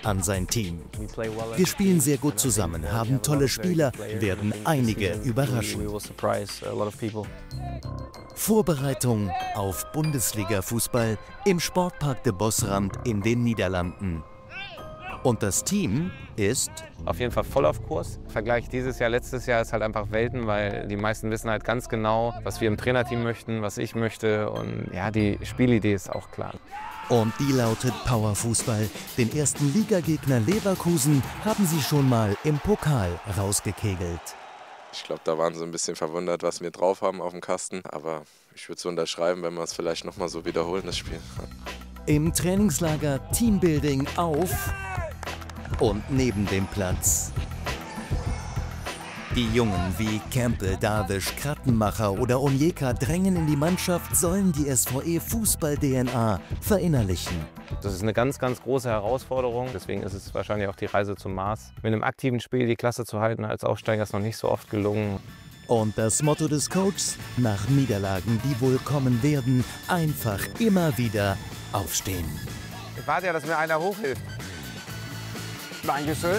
an sein Team. Wir spielen sehr gut zusammen, haben tolle Spieler, werden einige überraschen. Vorbereitung auf Bundesliga-Fußball im Sportpark de Bosrand in den Niederlanden. Und das Team ist auf jeden Fall voll auf Kurs. Vergleich dieses Jahr, letztes Jahr ist halt einfach Welten, weil die meisten wissen halt ganz genau, was wir im Trainerteam möchten, was ich möchte. Und ja, die Spielidee ist auch klar. Und die lautet Powerfußball. Den ersten Ligagegner Leverkusen haben sie schon mal im Pokal rausgekegelt. Ich glaube, da waren sie ein bisschen verwundert, was wir drauf haben auf dem Kasten. Aber ich würde es unterschreiben, wenn wir es vielleicht noch mal so wiederholen, das Spiel. Im Trainingslager Teambuilding auf und neben dem Platz. Die Jungen wie Campbell, Darwish, Krattenmacher oder Onyeka drängen in die Mannschaft, sollen die SVE Fußball-DNA verinnerlichen. Das ist eine ganz, ganz große Herausforderung. Deswegen ist es wahrscheinlich auch die Reise zum Mars. Mit einem aktiven Spiel die Klasse zu halten als Aufsteiger ist noch nicht so oft gelungen. Und das Motto des Coaches: nach Niederlagen, die wohl kommen werden, einfach immer wieder aufstehen. Ich warte ja, dass mir einer hochhilft. Dankeschön.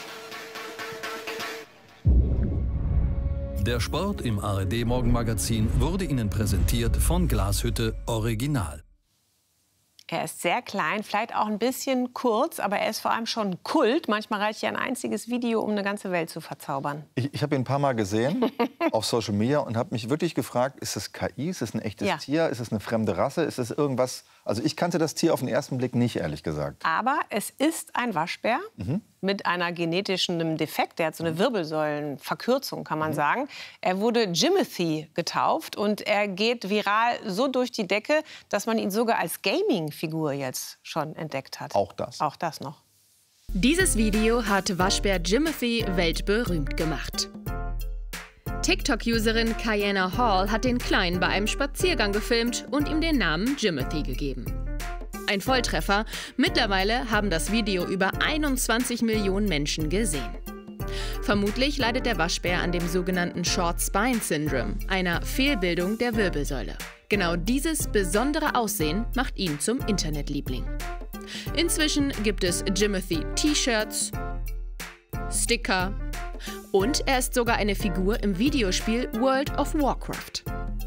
Der Sport im ARD-Morgenmagazin wurde Ihnen präsentiert von Glashütte Original. Er ist sehr klein, vielleicht auch ein bisschen kurz, aber er ist vor allem schon Kult. Manchmal reicht ja ein einziges Video, um eine ganze Welt zu verzaubern. Ich habe ihn ein paar Mal gesehen auf Social Media und habe mich wirklich gefragt, ist das KI, ist es ein echtes Tier, ist es eine fremde Rasse, ist es irgendwas? Also ich kannte das Tier auf den ersten Blick nicht, ehrlich gesagt. Aber es ist ein Waschbär mit einer genetischen Defekt. Der hat so eine Wirbelsäulenverkürzung, kann man sagen. Er wurde Jimothy getauft und er geht viral so durch die Decke, dass man ihn sogar als Gaming-Figur jetzt schon entdeckt hat. Auch das. Auch das noch. Dieses Video hat Waschbär Jimothy weltberühmt gemacht. TikTok-Userin Kiana Hall hat den Kleinen bei einem Spaziergang gefilmt und ihm den Namen Jimothy gegeben. Ein Volltreffer. Mittlerweile haben das Video über 21 Millionen Menschen gesehen. Vermutlich leidet der Waschbär an dem sogenannten Short Spine Syndrome, einer Fehlbildung der Wirbelsäule. Genau dieses besondere Aussehen macht ihn zum Internetliebling. Inzwischen gibt es Jimothy-T-Shirts, Sticker und er ist sogar eine Figur im Videospiel World of Warcraft.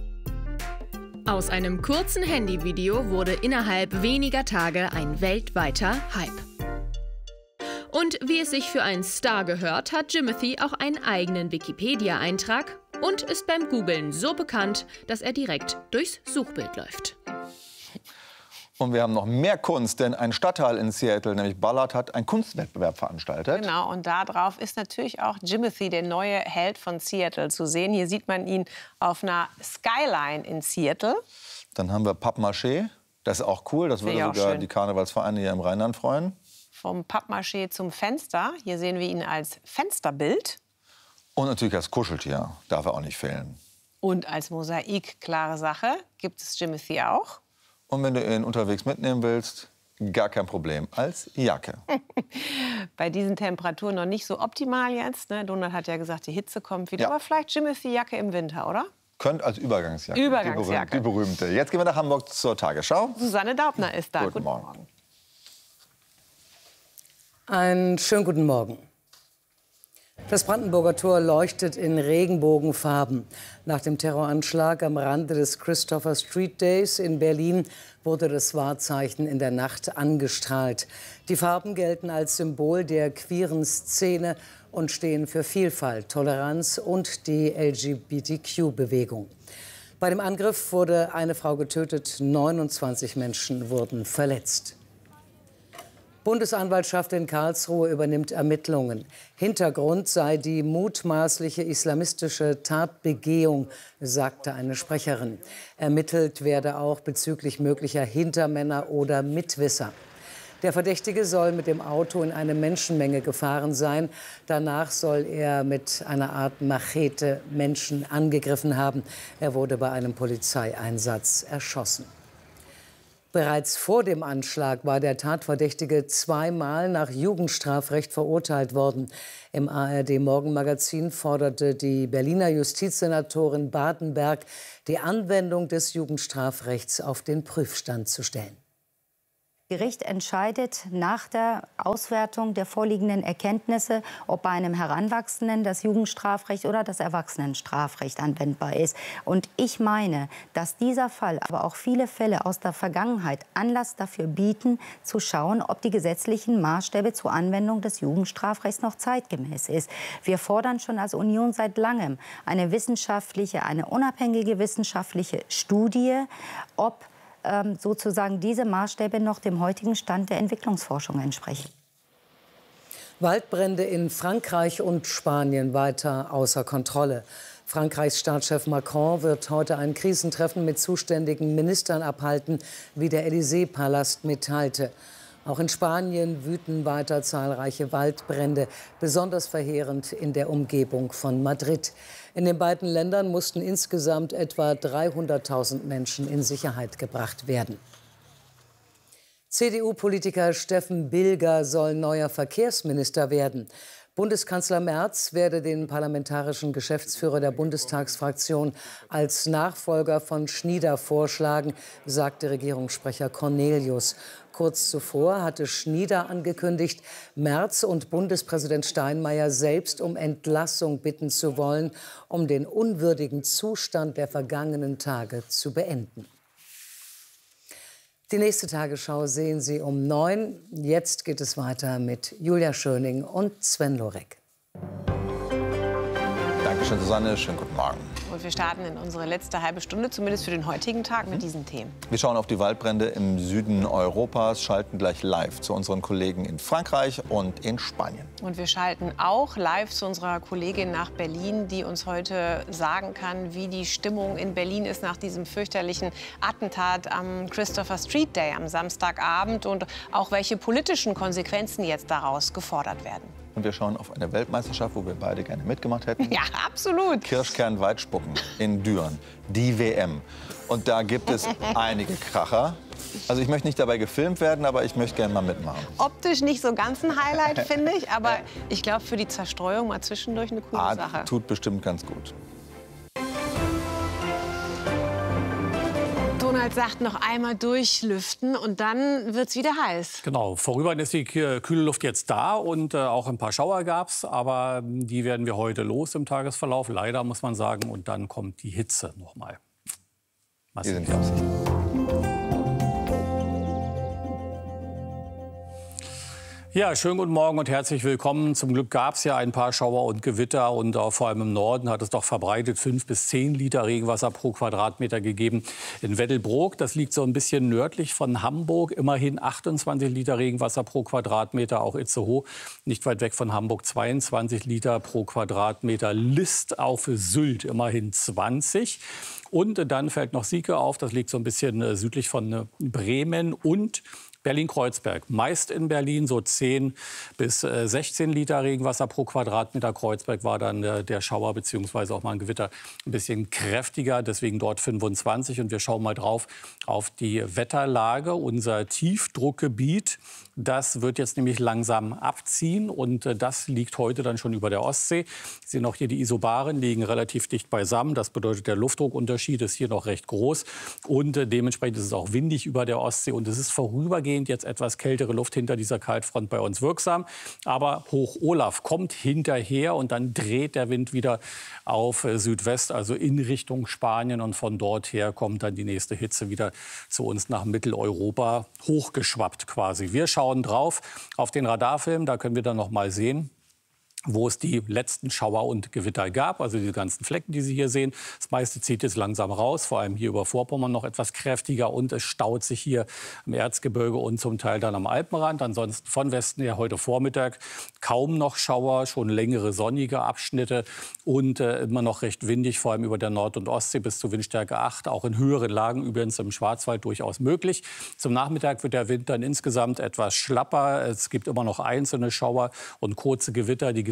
Aus einem kurzen Handyvideo wurde innerhalb weniger Tage ein weltweiter Hype. Und wie es sich für einen Star gehört, hat Jimothy auch einen eigenen Wikipedia-Eintrag und ist beim Googlen so bekannt, dass er direkt durchs Suchbild läuft. Und wir haben noch mehr Kunst, denn ein Stadtteil in Seattle, nämlich Ballard, hat einen Kunstwettbewerb veranstaltet. Genau, und darauf ist natürlich auch Jimothy, der neue Held von Seattle, zu sehen. Hier sieht man ihn auf einer Skyline in Seattle. Dann haben wir Pappmaché, das ist auch cool, das würde sogar die Karnevalsvereine hier im Rheinland freuen. Vom Pappmaché zum Fenster, hier sehen wir ihn als Fensterbild. Und natürlich als Kuscheltier, darf er auch nicht fehlen. Und als Mosaik, klare Sache, gibt es Jimothy auch. Und wenn du ihn unterwegs mitnehmen willst, gar kein Problem, als Jacke. Bei diesen Temperaturen noch nicht so optimal jetzt. Ne? Donald hat ja gesagt, die Hitze kommt wieder. Ja. Aber vielleicht Jimothy-Jacke im Winter, oder? Könnte als Übergangsjacke. Übergangsjacke. Die berühmte. Jetzt gehen wir nach Hamburg zur Tagesschau. Susanne Daubner ist da. Guten Morgen. Einen schönen guten Morgen. Das Brandenburger Tor leuchtet in Regenbogenfarben. Nach dem Terroranschlag am Rande des Christopher Street Days in Berlin wurde das Wahrzeichen in der Nacht angestrahlt. Die Farben gelten als Symbol der queeren Szene und stehen für Vielfalt, Toleranz und die LGBTQ-Bewegung. Bei dem Angriff wurde eine Frau getötet, 29 Menschen wurden verletzt. Bundesanwaltschaft in Karlsruhe übernimmt Ermittlungen. Hintergrund sei die mutmaßliche islamistische Tatbegehung, sagte eine Sprecherin. Ermittelt werde auch bezüglich möglicher Hintermänner oder Mitwisser. Der Verdächtige soll mit dem Auto in eine Menschenmenge gefahren sein. Danach soll er mit einer Art Machete Menschen angegriffen haben. Er wurde bei einem Polizeieinsatz erschossen. Bereits vor dem Anschlag war der Tatverdächtige zweimal nach Jugendstrafrecht verurteilt worden. Im ARD-Morgenmagazin forderte die Berliner Justizsenatorin Bartenberg, die Anwendung des Jugendstrafrechts auf den Prüfstand zu stellen. Gericht entscheidet nach der Auswertung der vorliegenden Erkenntnisse, ob bei einem Heranwachsenden das Jugendstrafrecht oder das Erwachsenenstrafrecht anwendbar ist. Und ich meine, dass dieser Fall, aber auch viele Fälle aus der Vergangenheit Anlass dafür bieten, zu schauen, ob die gesetzlichen Maßstäbe zur Anwendung des Jugendstrafrechts noch zeitgemäß ist. Wir fordern schon als Union seit langem eine unabhängige wissenschaftliche Studie, ob sozusagen diese Maßstäbe noch dem heutigen Stand der Entwicklungsforschung entsprechen. Waldbrände in Frankreich und Spanien weiter außer Kontrolle. Frankreichs Staatschef Macron wird heute ein Krisentreffen mit zuständigen Ministern abhalten, wie der Élysée-Palast mitteilte. Auch in Spanien wüten weiter zahlreiche Waldbrände, besonders verheerend in der Umgebung von Madrid. In den beiden Ländern mussten insgesamt etwa 300.000 Menschen in Sicherheit gebracht werden. CDU-Politiker Steffen Bilger soll neuer Verkehrsminister werden. Bundeskanzler Merz werde den parlamentarischen Geschäftsführer der Bundestagsfraktion als Nachfolger von Schnieder vorschlagen, sagte Regierungssprecher Cornelius. Kurz zuvor hatte Schnieder angekündigt, Merz und Bundespräsident Steinmeier selbst um Entlassung bitten zu wollen, um den unwürdigen Zustand der vergangenen Tage zu beenden. Die nächste Tagesschau sehen Sie um 9. Jetzt geht es weiter mit Julia Schöning und Sven Lorek. Dankeschön, Susanne. Schönen guten Morgen. Und wir starten in unsere letzte halbe Stunde, zumindest für den heutigen Tag, mit diesen Themen. Wir schauen auf die Waldbrände im Süden Europas, schalten gleich live zu unseren Kollegen in Frankreich und in Spanien. Und wir schalten auch live zu unserer Kollegin nach Berlin, die uns heute sagen kann, wie die Stimmung in Berlin ist nach diesem fürchterlichen Attentat am Christopher Street Day am Samstagabend und auch welche politischen Konsequenzen jetzt daraus gefordert werden. Und wir schauen auf eine Weltmeisterschaft, wo wir beide gerne mitgemacht hätten. Ja, absolut. Kirschkernweitspucken in Düren, die WM. Und da gibt es einige Kracher. Also ich möchte nicht dabei gefilmt werden, aber ich möchte gerne mal mitmachen. Optisch nicht so ganz ein Highlight, finde ich. Aber ich glaube, für die Zerstreuung mal zwischendurch eine coole Sache. Tut bestimmt ganz gut. Donald sagt, noch einmal durchlüften und dann wird es wieder heiß. Genau, vorübergehend ist die kühle Luft jetzt da und auch ein paar Schauer gab es, aber die werden wir heute los im Tagesverlauf, leider muss man sagen. Und dann kommt die Hitze noch mal. Hier sind die Aussichten. Ja, schönen guten Morgen und herzlich willkommen. Zum Glück gab es ja ein paar Schauer und Gewitter und vor allem im Norden hat es doch verbreitet 5 bis 10 Liter Regenwasser pro Quadratmeter gegeben. In Weddelbrook, das liegt so ein bisschen nördlich von Hamburg, immerhin 28 Liter Regenwasser pro Quadratmeter. Auch Itzehoe, nicht weit weg von Hamburg, 22 Liter pro Quadratmeter. List auf Sylt, immerhin 20. Und dann fällt noch Sieke auf, das liegt so ein bisschen südlich von Bremen und Berlin-Kreuzberg. Meist in Berlin so 10 bis 16 Liter Regenwasser pro Quadratmeter. Kreuzberg war dann der Schauer bzw. auch mal ein Gewitter ein bisschen kräftiger, deswegen dort 25. Und wir schauen mal drauf auf die Wetterlage. Unser Tiefdruckgebiet, das wird jetzt nämlich langsam abziehen und das liegt heute dann schon über der Ostsee. Sie sehen auch hier, die Isobaren liegen relativ dicht beisammen. Das bedeutet, der Luftdruckunterschied ist hier noch recht groß und dementsprechend ist es auch windig über der Ostsee und es ist vorübergehend jetzt etwas kältere Luft hinter dieser Kaltfront bei uns wirksam. Aber Hoch Olaf kommt hinterher und dann dreht der Wind wieder auf Südwest, also in Richtung Spanien. Und von dort her kommt dann die nächste Hitze wieder zu uns nach Mitteleuropa hochgeschwappt quasi. Wir schauen drauf auf den Radarfilm, da können wir dann noch mal sehen, wo es die letzten Schauer und Gewitter gab, also die ganzen Flecken, die Sie hier sehen. Das meiste zieht jetzt langsam raus, vor allem hier über Vorpommern noch etwas kräftiger und es staut sich hier im Erzgebirge und zum Teil dann am Alpenrand. Ansonsten von Westen her heute Vormittag kaum noch Schauer, schon längere sonnige Abschnitte und immer noch recht windig, vor allem über der Nord- und Ostsee bis zu Windstärke 8, auch in höheren Lagen, übrigens im Schwarzwald durchaus möglich. Zum Nachmittag wird der Wind dann insgesamt etwas schlapper. Es gibt immer noch einzelne Schauer und kurze Gewitter. Die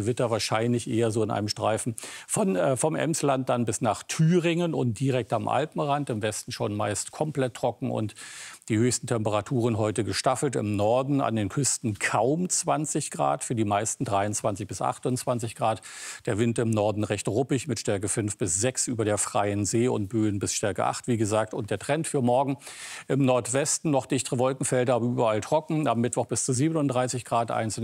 Gewitter wahrscheinlich eher so in einem Streifen vom Emsland dann bis nach Thüringen und direkt am Alpenrand. Im Westen schon meist komplett trocken und die höchsten Temperaturen heute gestaffelt. Im Norden an den Küsten kaum 20 Grad, für die meisten 23 bis 28 Grad. Der Wind im Norden recht ruppig mit Stärke 5 bis 6 über der freien See und Böen bis Stärke 8, wie gesagt. Und der Trend für morgen im Nordwesten noch dichtere Wolkenfelder, aber überall trocken. Am Mittwoch bis zu 37 Grad, einzelne